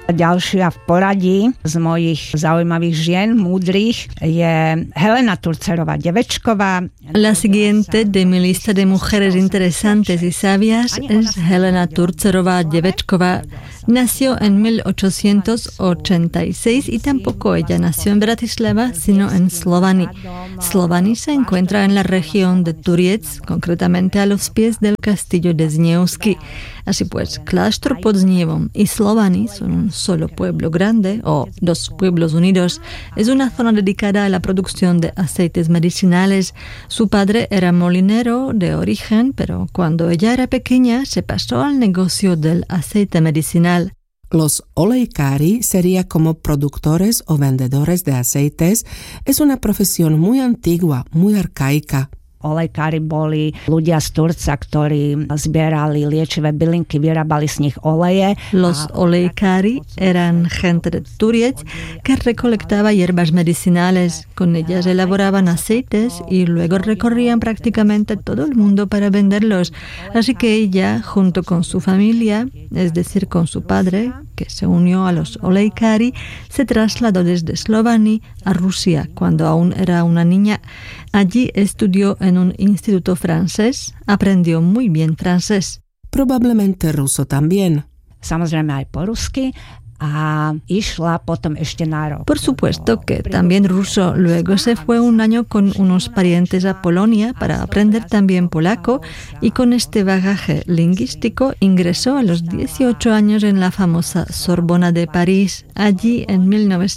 Ďalšia v poradí z mojich zaujímavých žien, múdrych, je Helena Turcerová-Devečková. La siguiente de mi lista de mujeres interesantes y sabias es Helena Turcerová-Devečková. Nació en 1886 y tampoco ella nació en Bratislava, sino en Slovany. Slovany se encuentra en la región de Turiec, concretamente a los pies del castillo de Zniewski. Así pues, Kláštor pod Znievom y Slovany son un solo pueblo grande, o dos pueblos unidos. Es una zona dedicada a la producción de aceites medicinales. Su padre era molinero de origen, pero cuando ella era pequeña se pasó al negocio del aceite medicinal. Los olejkári sería como productores o vendedores de aceites. Es una profesión muy antigua, muy arcaica. Olejkári boli ľudia z Turca, ktorí zbierali liečivé bylinky, vyrábali z nich oleje. Los olejkári eran gente de Turiec que recolectaba hierbas medicinales. Con ellas elaboraban aceites y luego recorrían prácticamente todo el mundo para venderlos. Así que ella, junto con su familia, es decir, con su padre, que se unió a los olejkári, se trasladó desde Slovany a Rusia cuando aún era una niña. Allí estudió en un instituto francés, aprendió muy bien francés. Probablemente ruso también. Samozrejme aj po rusky. A išla potom ešte na rok. Por supuesto que también ruso. Luego se fue un año con unos parientes a Polonia para aprender también polaco y con este bagaje lingüístico ingresó a los 18 años en la famosa Sorbona de París. Allí en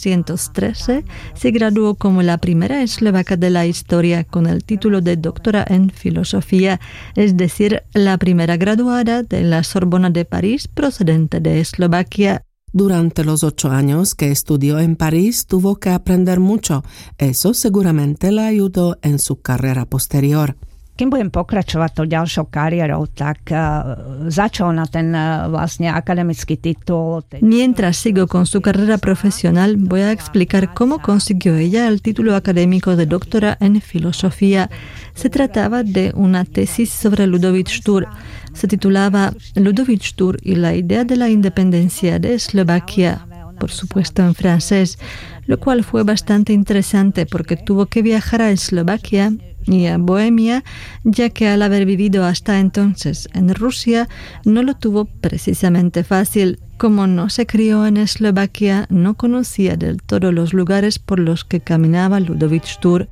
1913 se graduó como la primera eslovaca de la historia con el título de doctora en filosofía, es decir, la primera graduada de la Sorbona de París procedente de Eslovaquia. Durante los 8 años que estudió en París tuvo que aprender mucho. Eso seguramente la ayudó en su carrera posterior. Kým budem pokračovať tou ďalšou kariérou, tak začal na ten vlastne akademický titul. Mientras sigo con su carrera profesional, voy a explicar cómo consiguió ella el título académico de doctora en filosofía. Se trataba de una tesis sobre Ludovít Štúr. Se titulaba Ludovít Štúr y la idea de la independencia de Eslovaquia, por supuesto en francés, lo cual fue bastante interesante porque tuvo que viajar a Eslovaquia y a Bohemia, ya que al haber vivido hasta entonces en Rusia, no lo tuvo precisamente fácil. Como no se crió en Eslovaquia, no conocía del todo los lugares por los que caminaba Ludovít Štúr.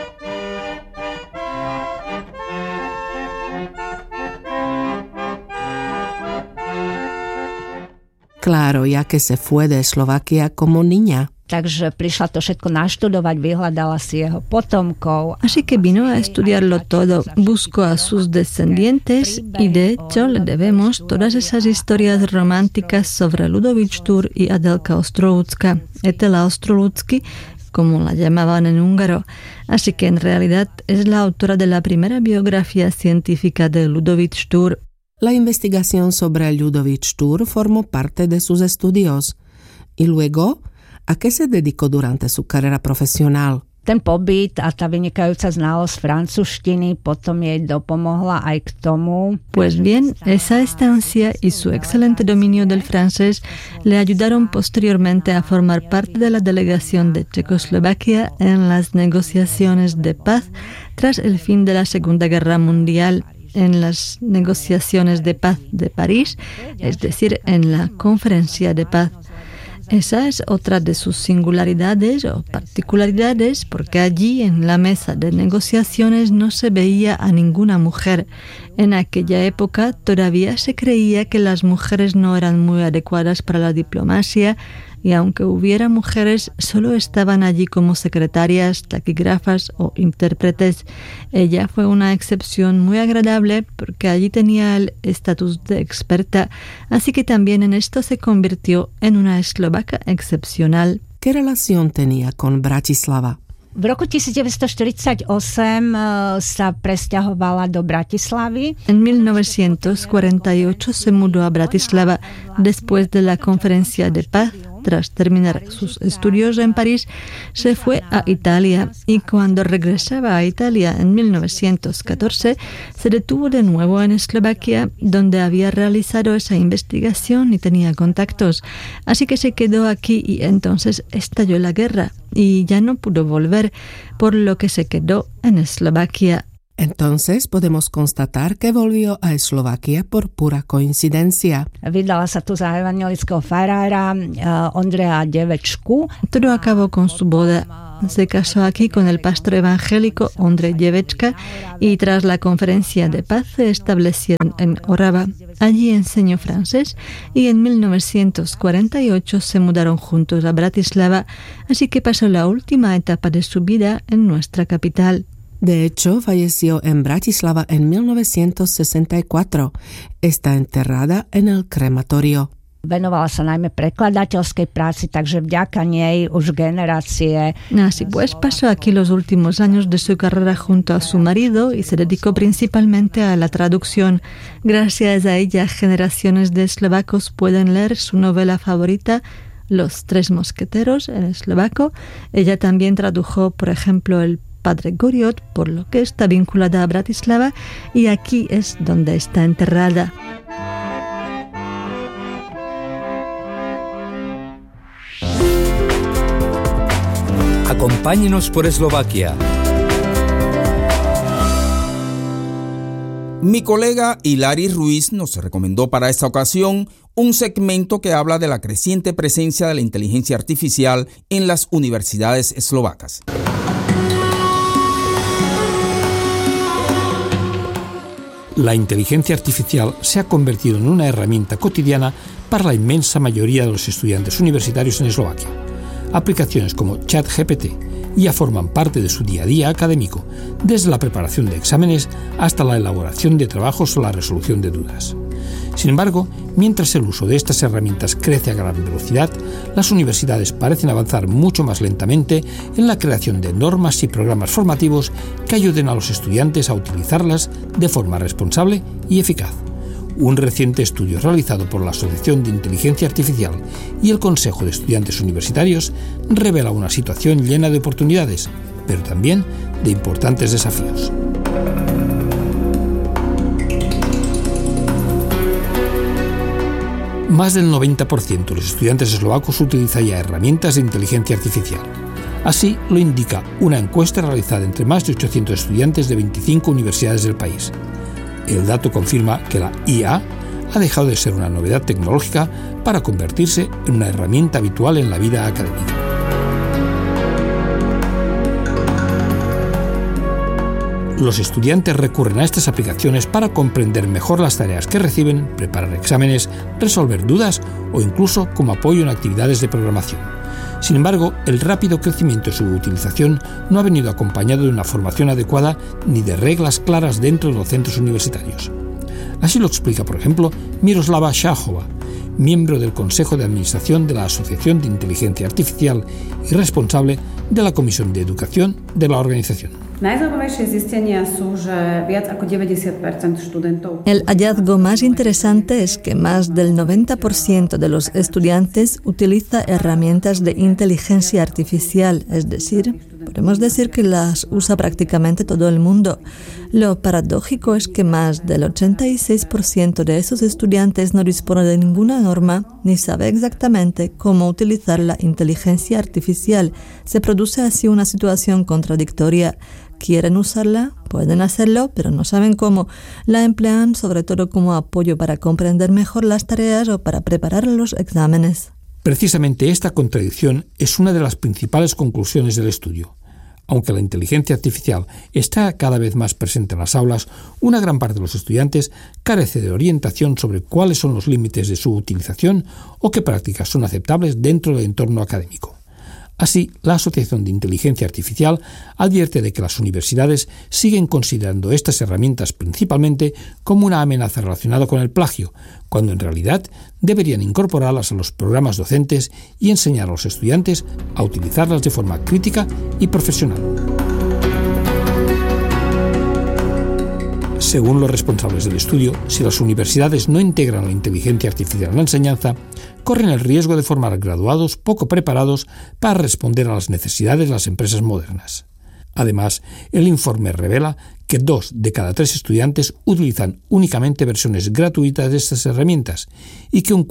Claro, ya que se fue de Eslovaquia como niña. Takže prišla to všetko naštudovať, vyhľadala si jeho potomkov. Así que vino a estudiarlo todo, buscó a sus descendientes y de hecho le debemos todas esas historias románticas sobre Ludovít Štúr y Adelka Ostroucka, Etela Ostroucky, como la llamaban en húngaro. Así que en realidad es la autora de la primera biografía científica de Ludovít Štúr. La investigación sobre Ludovít Štúr formó parte de sus estudios. Y luego, ¿a qué se dedicó durante su carrera profesional? Ten pobyt a tá vynikajúca znalosť francúzštiny potom jej dopomohla aj k tomu. Pues bien, esa estancia y su excelente dominio del francés le ayudaron posteriormente a formar parte de la delegación de Checoslovaquia en las negociaciones de paz tras el fin de la Segunda Guerra Mundial. En las negociaciones de paz de París, es decir, en la Conferencia de Paz. Esa es otra de sus singularidades o particularidades, porque allí en la mesa de negociaciones no se veía a ninguna mujer. En aquella época todavía se creía que las mujeres no eran muy adecuadas para la diplomacia y aunque hubiera mujeres, solo estaban allí como secretarias, taquígrafas o intérpretes. Ella fue una excepción muy agradable porque allí tenía el estatus de experta, así que también en esto se convirtió en una eslovaca excepcional. ¿Qué relación tenía con Bratislava? V roku 1948 sa presťahovala do Bratislavy. En 1948 se mudó a Bratislava después de la Conferencia de Paz tras terminar sus estudios en París, se fue a Italia y cuando regresaba a Italia en 1914, se detuvo de nuevo en Eslovaquia, donde había realizado esa investigación y tenía contactos. Así que se quedó aquí y entonces estalló la guerra y ya no pudo volver, por lo que se quedó en Eslovaquia. Entonces podemos constatar que volvió a Eslovaquia por pura coincidencia. Vydala sa tu za evangelického farára Ondreja Devečku. Todo acabó con su boda. Se casó aquí con el pastor evangélico Ondrej Devečka y tras la conferencia de paz se establecieron en Orava. Allí enseñó francés y en 1948 se mudaron juntos a Bratislava, así que pasó la última etapa de su vida en nuestra capital. De hecho, falleció en Bratislava en 1964. Está enterrada en el crematorio. Venovala sa najmä prekladateľskej práci, takže vďaka nej už generácie. Así pues, pasó aquí los últimos años de su carrera junto a su marido y se dedicó principalmente a la traducción. Gracias a ella, generaciones de eslovacos pueden leer su novela favorita, Los Tres Mosqueteros, en eslovaco. Ella también tradujo, por ejemplo, El Padre Goriot, por lo que está vinculada a Bratislava y aquí es donde está enterrada. Acompáñenos por Eslovaquia. Mi colega Hilary Ruiz nos recomendó para esta ocasión un segmento que habla de la creciente presencia de la inteligencia artificial en las universidades eslovacas. La inteligencia artificial se ha convertido en una herramienta cotidiana para la inmensa mayoría de los estudiantes universitarios en Eslovaquia. Aplicaciones como ChatGPT ya forman parte de su día a día académico, desde la preparación de exámenes hasta la elaboración de trabajos o la resolución de dudas. Sin embargo, mientras el uso de estas herramientas crece a gran velocidad, las universidades parecen avanzar mucho más lentamente en la creación de normas y programas formativos que ayuden a los estudiantes a utilizarlas de forma responsable y eficaz. Un reciente estudio realizado por la Asociación de Inteligencia Artificial y el Consejo de Estudiantes Universitarios revela una situación llena de oportunidades, pero también de importantes desafíos. Más del 90% de los estudiantes eslovacos utiliza ya herramientas de inteligencia artificial. Así lo indica una encuesta realizada entre más de 800 estudiantes de 25 universidades del país. El dato confirma que la IA ha dejado de ser una novedad tecnológica para convertirse en una herramienta habitual en la vida académica. Los estudiantes recurren a estas aplicaciones para comprender mejor las tareas que reciben, preparar exámenes, resolver dudas o incluso como apoyo en actividades de programación. Sin embargo, el rápido crecimiento de su utilización no ha venido acompañado de una formación adecuada ni de reglas claras dentro de los centros universitarios. Así lo explica, por ejemplo, Miroslava Šáchová, miembro del Consejo de Administración de la Asociación de Inteligencia Artificial y responsable de la Comisión de Educación de la organización. El hallazgo más interesante es que más del 90% de los estudiantes utiliza herramientas de inteligencia artificial, es decir, podemos decir que las usa prácticamente todo el mundo. Lo paradójico es que más del 86% de esos estudiantes no dispone de ninguna norma ni sabe exactamente cómo utilizar la inteligencia artificial. Se produce así una situación contradictoria. Quieren usarla, pueden hacerlo, pero no saben cómo. La emplean sobre todo como apoyo para comprender mejor las tareas o para preparar los exámenes. Precisamente esta contradicción es una de las principales conclusiones del estudio. Aunque la inteligencia artificial está cada vez más presente en las aulas, una gran parte de los estudiantes carece de orientación sobre cuáles son los límites de su utilización o qué prácticas son aceptables dentro del entorno académico. Así, la Asociación de Inteligencia Artificial advierte de que las universidades siguen considerando estas herramientas principalmente como una amenaza relacionada con el plagio, cuando en realidad deberían incorporarlas a los programas docentes y enseñar a los estudiantes a utilizarlas de forma crítica y profesional. Según los responsables del estudio, si las universidades no integran la inteligencia artificial en la enseñanza, corren el riesgo de formar graduados poco preparados para responder a las necesidades de las empresas modernas. Además, el informe revela que 2 de cada 3 estudiantes utilizan únicamente versiones gratuitas de estas herramientas y que un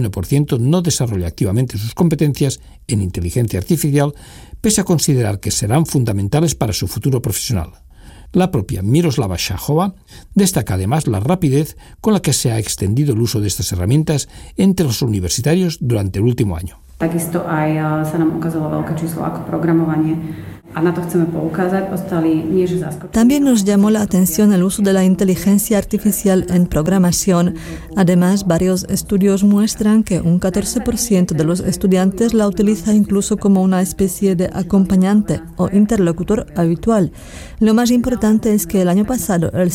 41% no desarrolla activamente sus competencias en inteligencia artificial, pese a considerar que serán fundamentales para su futuro profesional. La propia Miroslava Shachova destaca además la rapidez con la que se ha extendido el uso de estas herramientas entre los universitarios durante el último año. Takisto aj sa nám ukázalo veľké číslo ako programovanie a na to chceme poukázať. Ostali nie že zaskočení. También nos llamó la atención el uso de la inteligencia artificial en programación. Además, varios estudios muestran que un 14% de los estudiantes la utiliza incluso como una especie de acompañante o interlocutor habitual. Lo más importante es que el año pasado el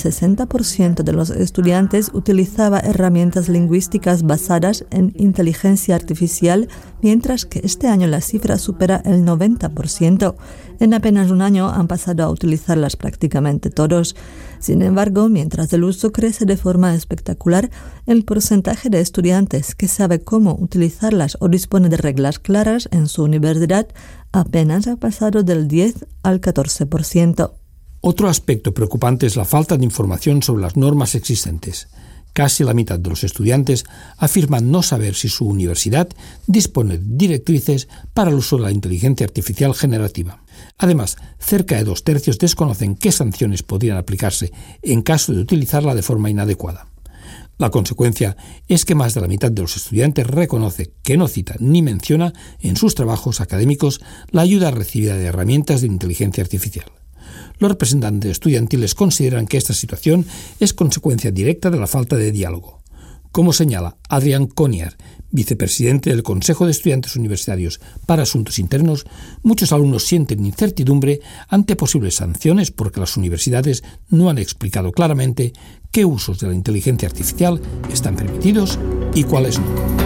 60% de los estudiantes utilizaba herramientas lingüísticas basadas en inteligencia artificial, mientras que este año la cifra supera el 90%. En apenas un año han pasado a utilizarlas prácticamente todos. Sin embargo, mientras el uso crece de forma espectacular, el porcentaje de estudiantes que sabe cómo utilizarlas o dispone de reglas claras en su universidad apenas ha pasado del 10 al 14%. Otro aspecto preocupante es la falta de información sobre las normas existentes. Casi la mitad de los estudiantes afirman no saber si su universidad dispone de directrices para el uso de la inteligencia artificial generativa. Además, cerca de 2/3 desconocen qué sanciones podrían aplicarse en caso de utilizarla de forma inadecuada. La consecuencia es que más de la mitad de los estudiantes reconoce que no cita ni menciona en sus trabajos académicos la ayuda recibida de herramientas de inteligencia artificial. Los representantes estudiantiles consideran que esta situación es consecuencia directa de la falta de diálogo. Como señala Adrian Connier, vicepresidente del Consejo de Estudiantes Universitarios para Asuntos Internos, muchos alumnos sienten incertidumbre ante posibles sanciones porque las universidades no han explicado claramente qué usos de la inteligencia artificial están permitidos y cuáles no.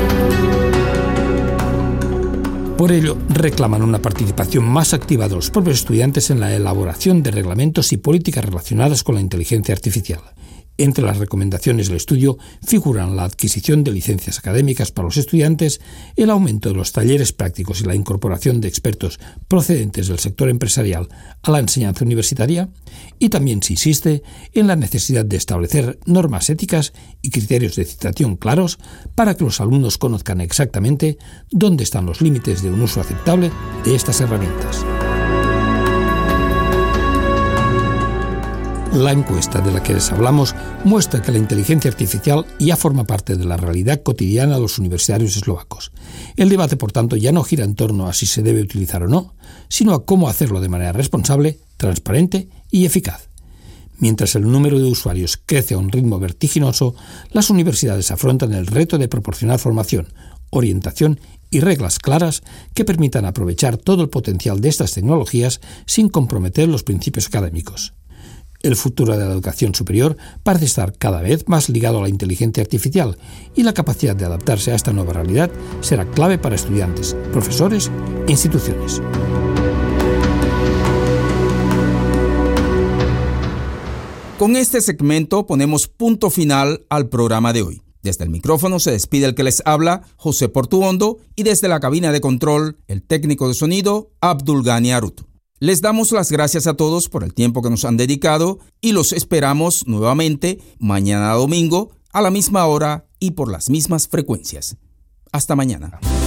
Por ello, reclaman una participación más activa de los propios estudiantes en la elaboración de reglamentos y políticas relacionadas con la inteligencia artificial. Entre las recomendaciones del estudio figuran la adquisición de licencias académicas para los estudiantes, el aumento de los talleres prácticos y la incorporación de expertos procedentes del sector empresarial a la enseñanza universitaria, y también se insiste en la necesidad de establecer normas éticas y criterios de citación claros para que los alumnos conozcan exactamente dónde están los límites de un uso aceptable de estas herramientas. La encuesta de la que les hablamos muestra que la inteligencia artificial ya forma parte de la realidad cotidiana de los universitarios eslovacos. El debate, por tanto, ya no gira en torno a si se debe utilizar o no, sino a cómo hacerlo de manera responsable, transparente y eficaz. Mientras el número de usuarios crece a un ritmo vertiginoso, las universidades afrontan el reto de proporcionar formación, orientación y reglas claras que permitan aprovechar todo el potencial de estas tecnologías sin comprometer los principios académicos. El futuro de la educación superior parece estar cada vez más ligado a la inteligencia artificial y la capacidad de adaptarse a esta nueva realidad será clave para estudiantes, profesores e instituciones. Con este segmento ponemos punto final al programa de hoy. Desde el micrófono se despide el que les habla, José Portuondo, y desde la cabina de control, el técnico de sonido, Abdulgani Arut. Les damos las gracias a todos por el tiempo que nos han dedicado y los esperamos nuevamente mañana domingo a la misma hora y por las mismas frecuencias. Hasta mañana.